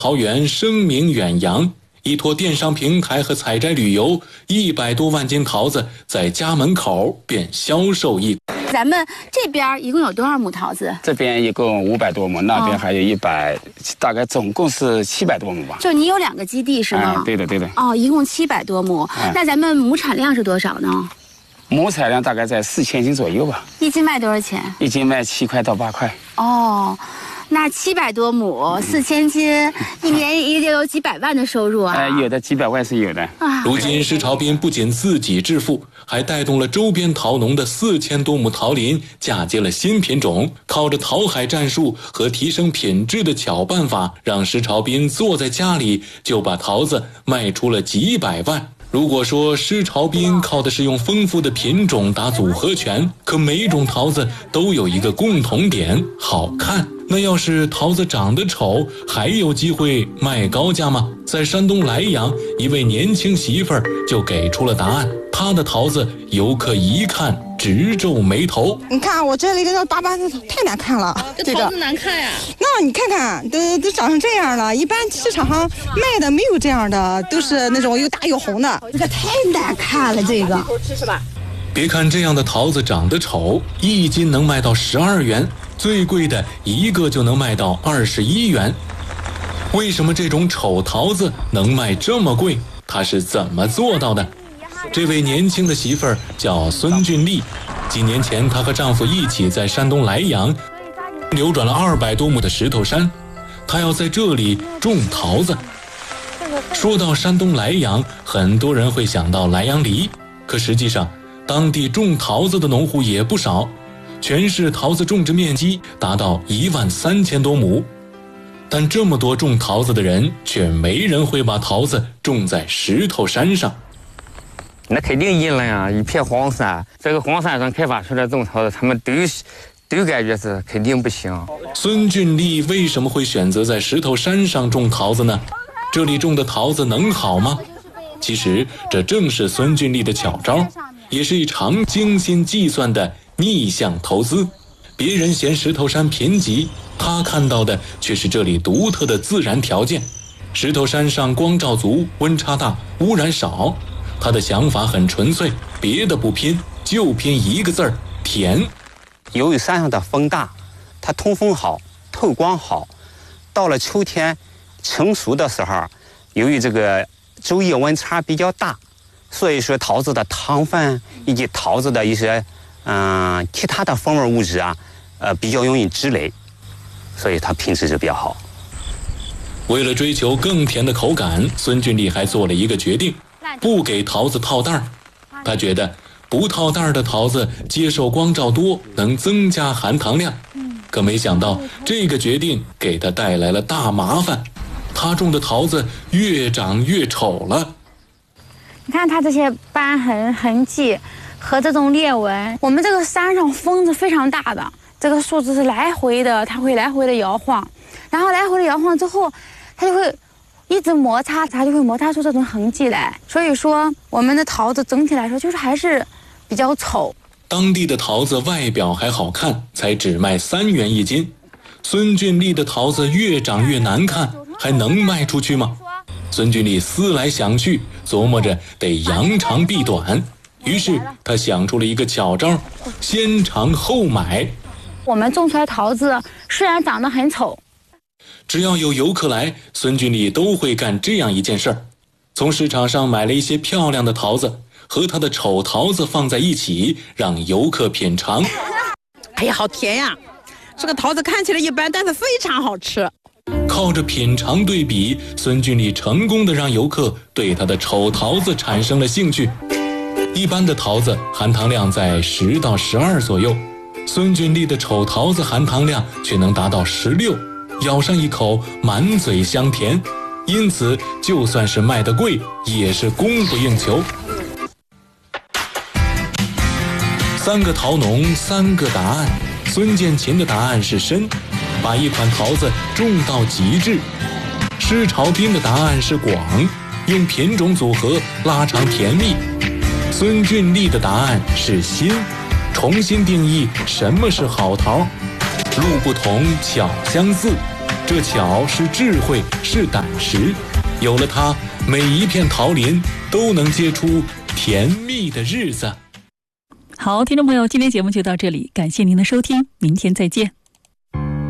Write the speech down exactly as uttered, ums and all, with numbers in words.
桃园声名远扬，依托电商平台和采摘旅游，一百多万斤桃子在家门口便销售一。 咱们这边一共有多少亩桃子？ 这边一共五百多亩，那边还有一百、哦，大概总共是七百多亩吧。 就你有两个基地是吗？ 嗯、对的，对的。 哦，一共七百多亩、嗯。那咱们亩产量是多少呢？ 亩产量大概在四千斤左右吧。 一斤卖多少钱？ 一斤卖七块到八块。 哦。那七百多亩，四千斤，一年也得有几百万的收入啊！ 哎，有的几百万是有的。 啊、如今施朝斌不仅自己致富，还带动了周边桃农的四千多亩桃林嫁接了新品种，靠着桃海战术和提升品质的巧办法，让施朝斌坐在家里就把桃子卖出了几百万。如果说施朝斌靠的是用丰富的品种打组合拳，可每种桃子都有一个共同点，好看。那要是桃子长得丑，还有机会卖高价吗？在山东莱阳，一位年轻媳妇儿就给出了答案。她的桃子，游客一看直皱眉头。 你看我这里这个巴巴的太难看了， 这桃子难看呀。 那你看看，都都长成这样了。一般市场上卖的没有这样的，都是那种又大又红的。这个太难看了，这个。 吃是吧？ 别看这样的桃子长得丑，一斤能卖到十二元。最贵的一个就能卖到二十一元。为什么这种丑桃子能卖这么贵？他是怎么做到的？这位年轻的媳妇儿叫孙俊丽，几年前她和丈夫一起在山东莱阳流转了二百多亩的石头山，她要在这里种桃子。说到山东莱阳，很多人会想到莱阳梨，可实际上当地种桃子的农户也不少。全市桃子种植面积达到一万三千多亩，但这么多种桃子的人，却没人会把桃子种在石头山上。 那肯定阴了呀，一片荒山，这个荒山上开发出来种桃子，他们都都感觉是肯定不行。 孙俊丽为什么会选择在石头山上种桃子呢？这里种的桃子能好吗？其实这正是孙俊丽的巧招，也是一场精心计算的逆向投资。别人嫌石头山贫瘠，他看到的却是这里独特的自然条件。石头山上光照足，温差大，污染少。他的想法很纯粹，别的不拼，就拼一个字儿：甜。 由于山上的风大，它通风好，透光好。到了秋天成熟的时候，由于这个昼夜温差比较大，所以说桃子的糖分以及桃子的一些嗯，其他的风味物质啊，呃，比较容易积累，所以它品质就比较好。 为了追求更甜的口感，孙俊丽还做了一个决定，不给桃子套袋儿。他觉得不套袋儿的桃子接受光照多，能增加含糖量。可没想到这个决定给他带来了大麻烦，他种的桃子越长越丑了。 你看它这些斑痕痕迹和这种裂纹，我们这个山上风是非常大的，这个树枝是来回的，它会来回的摇晃，然后来回的摇晃之后，它就会一直摩擦，它就会摩擦出这种痕迹来。所以说，我们的桃子整体来说就是还是比较丑。 当地的桃子外表还好看，才只卖三元一斤。孙俊丽的桃子越长越难看，还能卖出去吗？孙俊丽思来想去，琢磨着得扬长避短。于是他想出了一个巧招，先尝后买。 我们种出来桃子虽然长得很丑， 只要有游客来，孙俊丽都会干这样一件事儿：从市场上买了一些漂亮的桃子，和他的丑桃子放在一起，让游客品尝。 哎呀，好甜呀！这个桃子看起来一般，但是非常好吃。 靠着品尝对比，孙俊丽成功的让游客对他的丑桃子产生了兴趣。一般的桃子含糖量在十到十二左右，孙俊丽的丑桃子含糖量却能达到十六，咬上一口满嘴香甜，因此就算是卖得贵，也是供不应求。三个桃农，三个答案。孙建琴的答案是深，把一款桃子种到极致。施朝斌的答案是广，用品种组合拉长甜蜜。孙俊丽的答案是新，重新定义什么是好桃。路不同，巧相似。 这巧是智慧，是胆识。有了它，每一片桃林都能结出甜蜜的日子。 好，听众朋友，今天节目就到这里，感谢您的收听，明天再见。